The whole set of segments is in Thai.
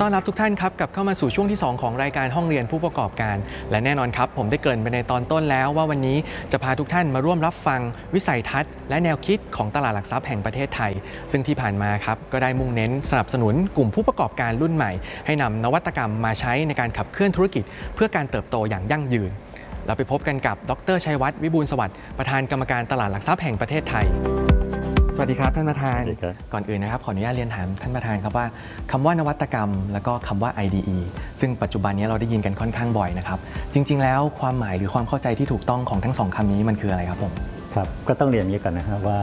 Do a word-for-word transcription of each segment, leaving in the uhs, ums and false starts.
ต้อนรับทุกท่านครับกลับเข้ามาสู่ช่วงที่สองของรายการห้องเรียนผู้ประกอบการและแน่นอนครับผมได้เกริ่นไปในตอนต้นแล้วว่าวันนี้จะพาทุกท่านมาร่วมรับฟังวิสัยทัศน์และแนวคิดของตลาดหลักทรัพย์แห่งประเทศไทยซึ่งที่ผ่านมาครับก็ได้มุ่งเน้นสนับสนุนกลุ่มผู้ประกอบการรุ่นใหม่ให้นำนวัตกรรมมาใช้ในการขับเคลื่อนธุรกิจเพื่อการเติบโตอย่างยั่งยืนเราไปพบกันกับดร.ชัยวัฒน์วิบูลย์สวัสดิ์ประธานกรรมการตลาดหลักทรัพย์แห่งประเทศไทยสวัสดีครับท่านประธานก่อนอื่นนะครับขออนุญาตเรียนถามท่านประธานครับว่าคำว่านวัตกรรมแล้วก็คำว่า ไอ ดี อี ซึ่งปัจจุบันนี้เราได้ยินกันค่อนข้างบ่อยนะครับจริงๆแล้วความหมายหรือความเข้าใจที่ถูกต้องของทั้งสองคำนี้มันคืออะไรครับผมครับก็ต้องเรียนอย่างนี้ก่อนนะครับว่า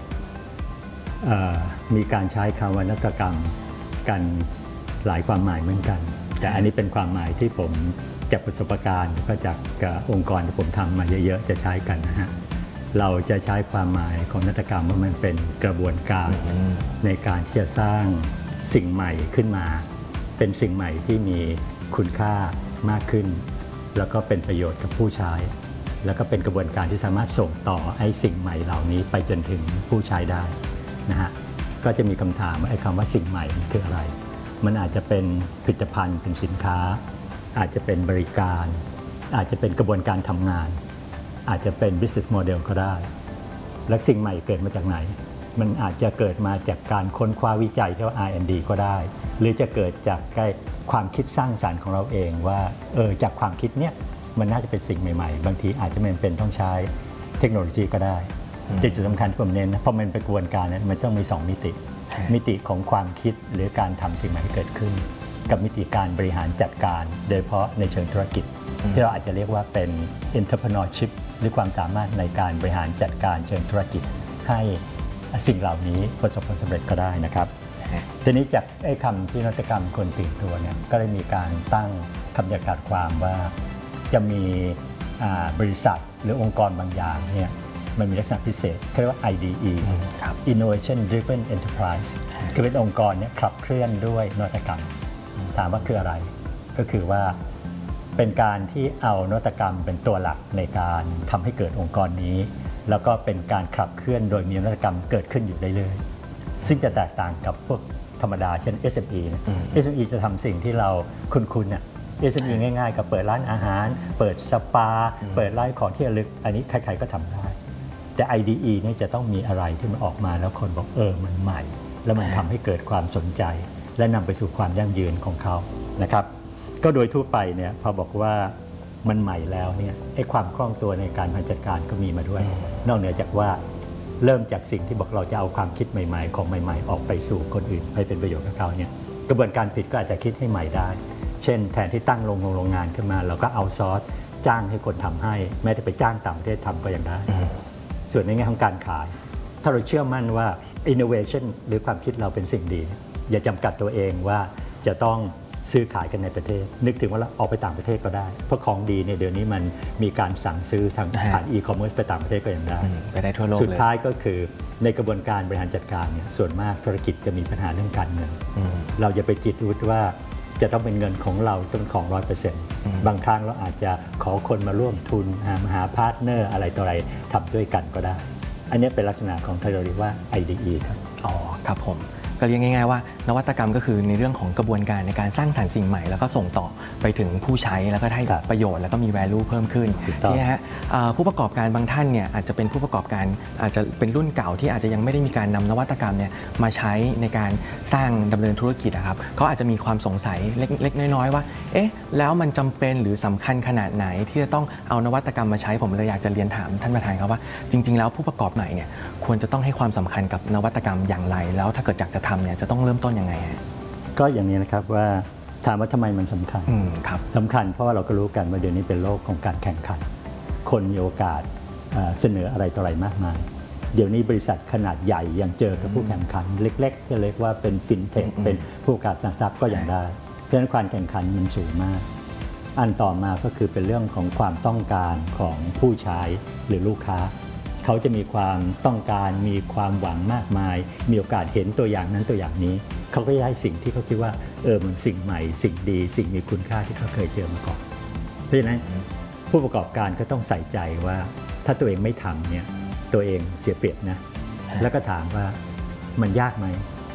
มีการใช้คำว่านวัตกรรมกันหลายความหมายเหมือนกันแต่อันนี้เป็นความหมายที่ผมจากประสบการณ์ก็จากองค์กรที่ผมทำมาเยอะๆจะใช้กันนะฮะเราจะใช้ความหมายของนวัตกรรมว่ามันเป็นกระบวนการในการที่จะสร้างสิ่งใหม่ขึ้นมาเป็นสิ่งใหม่ที่มีคุณค่ามากขึ้นแล้วก็เป็นประโยชน์กับผู้ใช้แล้วก็เป็นกระบวนการที่สามารถส่งต่อไอ้สิ่งใหม่เหล่านี้ไปจนถึงผู้ใช้ได้นะฮะก็จะมีคำถามว่าไอ้คำว่าสิ่งใหม่คืออะไรมันอาจจะเป็นผลิตภัณฑ์เป็นสินค้าอาจจะเป็นบริการอาจจะเป็นกระบวนการทำงานอาจจะเป็น business model ก็ได้และสิ่งใหม่เกิดมาจากไหนมันอาจจะเกิดมาจากการค้นคว้าวิจัยที่ว่า อาร์ แอนด์ ดี ก็ได้หรือจะเกิดจากความคิดสร้างสรรค์ของเราเองว่าเออจากความคิดเนี้ยมันน่าจะเป็นสิ่งใหม่ๆบางทีอาจจะไม่เป็นต้องใช้เทคโนโลยีก็ได้จุดสำคัญที่ผมเน้นนะเพราะมันเป็นกระบวนการนั้นมันต้องมีสองมิติมิติของความคิดหรือการทำสิ่งใหม่ที่เกิดขึ้นกับมิติการบริหารจัดการโดยเฉพาะในเชิงธุรกิจที่เราอาจจะเรียกว่าเป็น entrepreneurship หรือความสามารถในการบริหารจัดการเชิงธุรกิจให้สิ่งเหล่านี้ประสบผลสำเร็จก็ได้นะครับทีนี้จากไอ้คำที่นวัตกรรมคนตื่นตัวเนี่ยก็ได้มีการตั้งคำจำกัดความว่าจะมีบริษัทหรือองค์กรบางอย่างเนี่ยมันมีลักษณะพิเศษเรียกว่า ไอ ดี อี Innovation Driven Enterprise คือเป็นองค์กรเนี่ยขับเคลื่อนด้วยนวัตกรรมถามว่าคืออะไรก็คือว่าเป็นการที่เอานวัตกรรมเป็นตัวหลักในการทำให้เกิดองค์กรนี้แล้วก็เป็นการขับเคลื่อนโดยมีนวัตกรรมเกิดขึ้นอยู่เรื่อยๆซึ่งจะแตกต่างกับพวกธรรมดาเช่น เอส เอ็ม อี นะ เอส เอ็ม อี จะทำสิ่งที่เราคุ้นๆเนี่ย เอส เอ็ม อี ง่ายๆกับเปิดร้านอาหารเปิดสปาเปิดร้านของที่ระลึกอันนี้ใครๆก็ทำได้แต่ ไอ ดี อี นี่จะต้องมีอะไรที่มันออกมาแล้วคนบอกเออมันใหม่แล้วมันทำให้เกิดความสนใจและนำไปสู่ความยั่งยืนของเขานะครับก็โดยทั่วไปเนี่ยพอบอกว่ามันใหม่แล้วเนี่ยไอ้ความคล่องตัวในการบริหารจัดการก็มีมาด้วยนอกเหนือจากว่าเริ่มจากสิ่งที่บอกเราจะเอาความคิดใหม่ๆของใหม่ๆออกไปสู่คนอื่นให้เป็นประโยชน์กับเขาเนี่ยกระบวนการผลิตก็อาจจะคิดให้ใหม่ได้เช่นแทนที่ตั้งโรงโรงงานขึ้นมาเราก็เอาซอร์สจ้างให้คนทำให้แม้แต่ไปจ้างต่างประเทศทำก็ยังได้ส่วนในแง่ของการขายถ้าเราเชื่อมั่นว่า innovation หรือความคิดเราเป็นสิ่งดีอย่าจำกัดตัวเองว่าจะต้องซื้อขายกันในประเทศนึกถึงว่าเราออกไปต่างประเทศก็ได้เพราะของดีเนี่ยเดี๋ยวนี้มันมีการสั่งซื้อทางผ่านอีคอมเมิร์ซไปต่างประเทศก็ยังได้ไปได้ทั่วโลกเลยสุดท้ายก็คือในกระบวนการบริหารจัดการเนี่ยส่วนมากธุรกิจจะมีปัญหาเรื่องการเงินเราอย่าไปจิตวุฒิว่าจะต้องเป็นเงินของเราต้องของ ร้อยเปอร์เซ็นต์ บางครั้งเราอาจจะขอคนมาร่วมทุนหาพาร์ทเนอร์อะไรต่ออะไรทำด้วยกันก็ได้อันนี้เป็นลักษณะของที่เราเรียกว่า ไอ ดี อี ครับอ๋อครับผมก็เรียกง่ายๆว่านวัตกรรมก็คือในเรื่องของกระบวนการในการสร้างสรรค์สิ่งใหม่แล้วก็ส่งต่อไปถึงผู้ใช้แล้วก็ได้ประโยชน์แล้วก็มี value เพิ่มขึ้นนี่ฮะผู้ประกอบการบางท่านเนี่ยอาจจะเป็นผู้ประกอบการอาจจะเป็นรุ่นเก่าที่อาจจะยังไม่ได้มีการนำนวัตกรรมเนี่ยมาใช้ในการสร้างดำเนินธุรกิจนะครับเขาอาจจะมีความสงสัยเล็กๆน้อยๆว่าเอ๊ะแล้วมันจำเป็นหรือสำคัญขนาดไหนที่จะต้องเอานวัตกรรมมาใช้ผมเลยอยากจะเรียนถามท่านประธานครับว่าจริงๆแล้วผู้ประกอบใหม่เนี่ยควรจะต้องให้ความสำคัญกับนวัตกรรมอย่างไรแล้วถ้าเกิดอยากจะทำเนี่ยจะต้องเริ่มต้นยังไงก็อย่างนี้นะครับว่าถามว่าทำไมมันสำคัญสำคัญเพราะว่าเราก็รู้กันว่าเดี๋ยวนี้เป็นโลกของการแข่งขันคนมีโอกาสเสนออะไรต่ออะไรมากมายเดี๋ยวนี้บริษัทขนาดใหญ่ยังเจอกับผู้แข่งขันเล็กๆที่เรียกว่าเป็นฟินเทคเป็นผู้ประกอบการทรัพย์ก็ยังได้เพราะฉะนั้นความแข่งขันมันสูงมากอันต่อมาก็คือเป็นเรื่องของความต้องการของผู้ใช้หรือลูกค้าเขาจะมีความต้องการมีความหวังมากมายมีโอกาสเห็นตัวอย่างนั้นตัวอย่างนี้เขาก็จะให้สิ่งที่เขาคิดว่าเออมันสิ่งใหม่สิ่งดีสิ่งมีคุณค่าที่เขาเคยเจอมาก่อนเพราะฉะนั้นผู้ประกอบการก็ต้องใส่ใจว่าถ้าตัวเองไม่ทำเนี่ยตัวเองเสียเปรียบนะแล้วก็ถามว่ามันยากไหม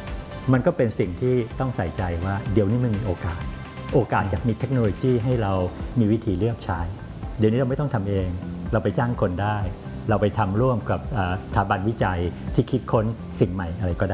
มันก็เป็นสิ่งที่ต้องใส่ใจว่าเดี๋ยวนี้มันมีโอกาส โอกาสจากมีเทคโนโลยีให้เรามีวิธีเลือกใช้ เดี๋ยวนี้เราไม่ต้องทำเอง เราไปจ้างคนได้ เราไปทำร่วมกับสถาบันวิจัยที่คิดค้นสิ่งใหม่อะไรก็ได้